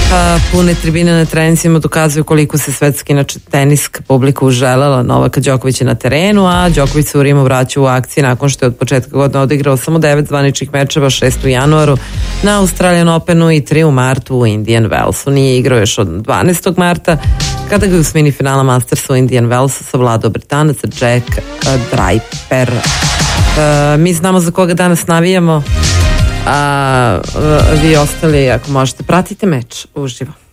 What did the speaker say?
Pune tribine na trenicima dokazuju koliko se svetski teniska publika uželela Novaka Đokovića na terenu, a Đoković se u Rimu vraća u akciji nakon što je od početka godine odigrao samo 9 zvaničnih mečeva, 6 u januaru na Australian Openu i 3 u martu u Indian Wellsu. Nije igrao još od 12. marta kada ga je u smini finala Mastersa u Indian Wellsu savladao Britanac Jack Draper. Mi znamo za koga danas navijamo, a vi ostali, ako možete, pratite meč uživo.